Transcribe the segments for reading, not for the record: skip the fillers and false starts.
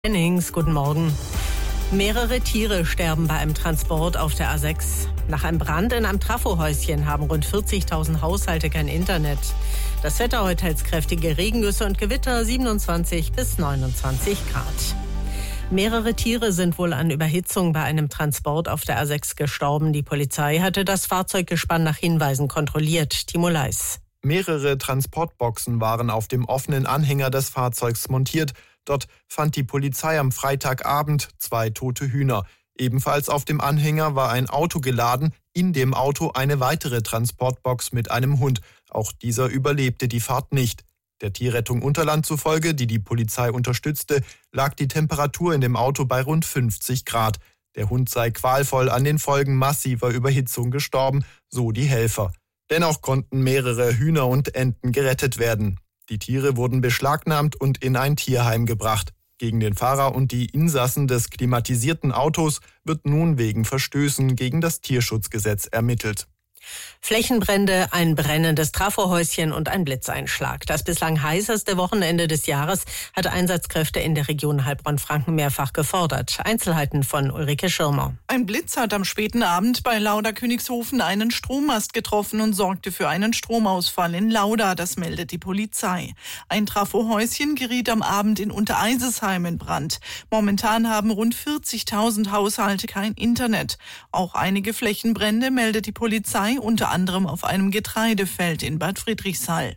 Jennings, guten Morgen. Mehrere Tiere sterben bei einem Transport auf der A6. Nach einem Brand in einem Trafohäuschen haben rund 40.000 Haushalte kein Internet. Das Wetter heute als kräftige Regengüsse und Gewitter 27 bis 29 Grad. Mehrere Tiere sind wohl an Überhitzung bei einem Transport auf der A6 gestorben. Die Polizei hatte das Fahrzeuggespann nach Hinweisen kontrolliert. Timo Leis. Mehrere Transportboxen waren auf dem offenen Anhänger des Fahrzeugs montiert. Dort fand die Polizei am Freitagabend 2 tote Hühner. Ebenfalls auf dem Anhänger war ein Auto geladen, in dem Auto eine weitere Transportbox mit einem Hund. Auch dieser überlebte die Fahrt nicht. Der Tierrettung Unterland zufolge, die Polizei unterstützte, lag die Temperatur in dem Auto bei rund 50 Grad. Der Hund sei qualvoll an den Folgen massiver Überhitzung gestorben, so die Helfer. Dennoch konnten mehrere Hühner und Enten gerettet werden. Die Tiere wurden beschlagnahmt und in ein Tierheim gebracht. Gegen den Fahrer und die Insassen des klimatisierten Autos wird nun wegen Verstößen gegen das Tierschutzgesetz ermittelt. Flächenbrände, ein brennendes Trafohäuschen und ein Blitzeinschlag. Das bislang heißeste Wochenende des Jahres hat Einsatzkräfte in der Region Heilbronn-Franken mehrfach gefordert. Einzelheiten von Ulrike Schirmer. Ein Blitz hat am späten Abend bei Lauda-Königshofen einen Strommast getroffen und sorgte für einen Stromausfall in Lauda, das meldet die Polizei. Ein Trafohäuschen geriet am Abend in Untereisesheim in Brand. Momentan haben rund 40.000 Haushalte kein Internet. Auch einige Flächenbrände meldet die Polizei, unter anderem auf einem Getreidefeld in Bad Friedrichshall.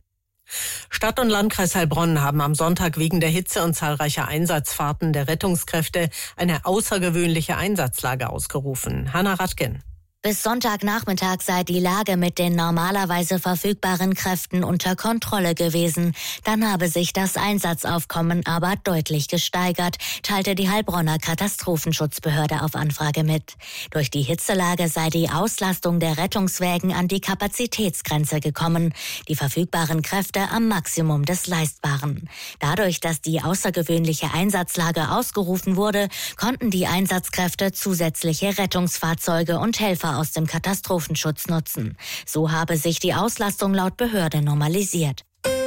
Stadt und Landkreis Heilbronn haben am Sonntag wegen der Hitze und zahlreicher Einsatzfahrten der Rettungskräfte eine außergewöhnliche Einsatzlage ausgerufen. Hanna Radken. Bis Sonntagnachmittag sei die Lage mit den normalerweise verfügbaren Kräften unter Kontrolle gewesen. Dann habe sich das Einsatzaufkommen aber deutlich gesteigert, teilte die Heilbronner Katastrophenschutzbehörde auf Anfrage mit. Durch die Hitzelage sei die Auslastung der Rettungswägen an die Kapazitätsgrenze gekommen, die verfügbaren Kräfte am Maximum des Leistbaren. Dadurch, dass die außergewöhnliche Einsatzlage ausgerufen wurde, konnten die Einsatzkräfte zusätzliche Rettungsfahrzeuge und Helfer aus dem Katastrophenschutz nutzen. So habe sich die Auslastung laut Behörde normalisiert.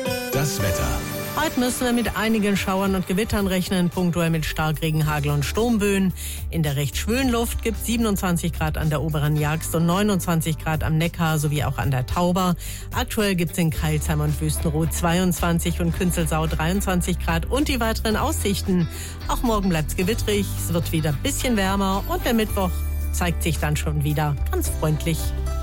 Das Wetter. Heute müssen wir mit einigen Schauern und Gewittern rechnen, punktuell mit Starkregen, Hagel und Sturmböen. In der recht schwülen Luft gibt es 27 Grad an der oberen Jagst und 29 Grad am Neckar sowie auch an der Tauber. Aktuell gibt es in Crailsheim und Wüstenrot 22 und Künzelsau 23 Grad und die weiteren Aussichten. Auch morgen bleibt es gewittrig, es wird wieder ein bisschen wärmer und der Mittwoch zeigt sich dann schon wieder ganz freundlich.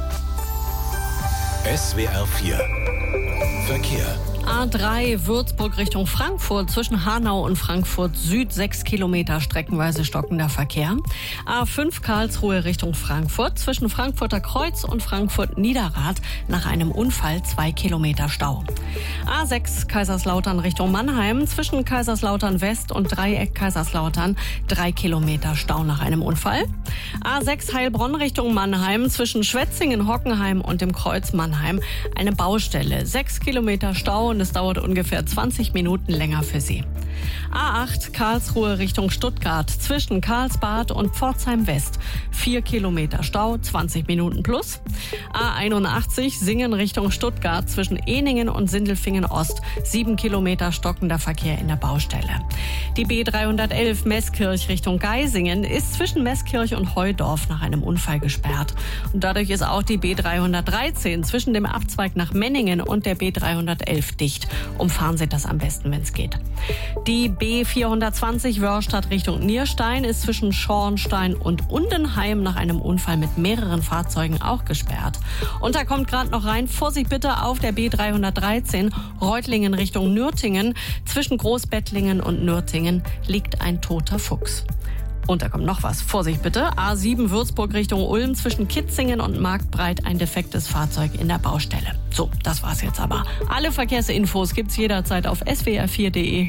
SWR 4 Verkehr. A3 Würzburg Richtung Frankfurt zwischen Hanau und Frankfurt Süd 6 Kilometer streckenweise stockender Verkehr. A5 Karlsruhe Richtung Frankfurt zwischen Frankfurter Kreuz und Frankfurt Niederrad nach einem Unfall 2 Kilometer Stau. A6 Kaiserslautern Richtung Mannheim zwischen Kaiserslautern West und Dreieck Kaiserslautern 3 Kilometer Stau nach einem Unfall. A6 Heilbronn Richtung Mannheim zwischen Schwetzingen, Hockenheim und dem Kreuz Mannheim eine Baustelle. 6 Kilometer Stau und es dauert ungefähr 20 Minuten länger für Sie. A8 Karlsruhe Richtung Stuttgart zwischen Karlsbad und Pforzheim West 4 Kilometer Stau, 20 Minuten plus. A81 Singen Richtung Stuttgart zwischen Ehningen und Sindelfingen Ost 7 Kilometer stockender Verkehr in der Baustelle. Die B311 Meßkirch Richtung Geisingen ist zwischen Meßkirch und Heudorf nach einem Unfall gesperrt. Und dadurch ist auch die B313 zwischen dem Abzweig nach Menningen und der B311 dicht. Umfahren Sie das am besten, wenn es geht. Die B420 Wörstadt Richtung Nierstein ist zwischen Schornstein und Undenheim nach einem Unfall mit mehreren Fahrzeugen auch gesperrt. Und da kommt gerade noch rein, Vorsicht bitte auf der B313 Reutlingen Richtung Nürtingen. Zwischen Großbettlingen und Nürtingen liegt ein toter Fuchs. Und da kommt noch was. Vorsicht bitte. A7 Würzburg Richtung Ulm zwischen Kitzingen und Marktbreit ein defektes Fahrzeug in der Baustelle. So, das war's jetzt aber. Alle Verkehrsinfos gibt's jederzeit auf swr4.de.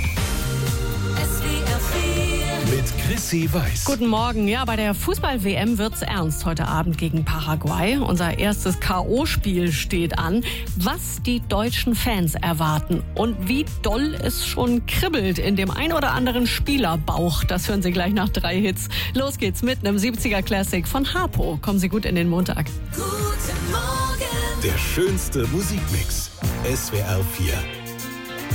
Mit Chrissy Weiß. Guten Morgen. Ja, bei der Fußball-WM wird's ernst heute Abend gegen Paraguay. Unser erstes K.O.-Spiel steht an. Was die deutschen Fans erwarten und wie doll es schon kribbelt in dem ein oder anderen Spielerbauch, das hören Sie gleich nach 3 Hits. Los geht's mit einem 70er-Classic von Harpo. Kommen Sie gut in den Montag. Guten Morgen. Der schönste Musikmix. SWR 4.